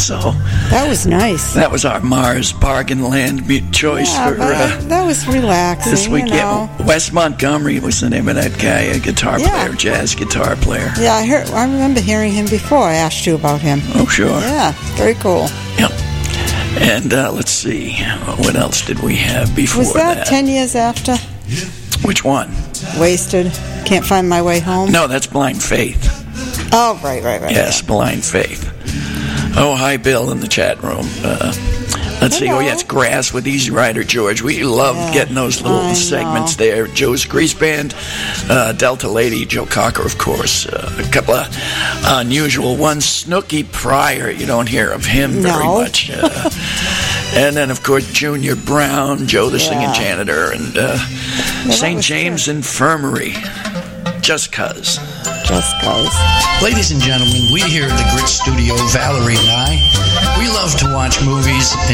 So that was nice. That was our Mars Bargain Land choice for that was relaxing. This week. Yeah, Wes Montgomery was the name of that guy, a guitar player, jazz guitar player. Yeah, I remember hearing him before. I asked you about him. Oh, sure. Yeah, very cool. Yep. And let's see, what else did we have before that? Was that 10 years after? Which one? Wasted. Can't Find My Way Home? No, that's Blind Faith. Oh, right. Yes, Blind Faith. Oh, hi, Bill, in the chat room. Let's see. Oh, yeah, it's Grass with Easy Rider, George. We love getting those little segments there. Joe's Grease Band, Delta Lady, Joe Cocker, of course. A couple of unusual ones. Snooky Pryor, you don't hear of him very much. And then, of course, Junior Brown, Joe the Singing Janitor, and St. James Infirmary. Just 'cause. Ladies and gentlemen, we here at the Grit Studio, Valerie and I, we love to watch movies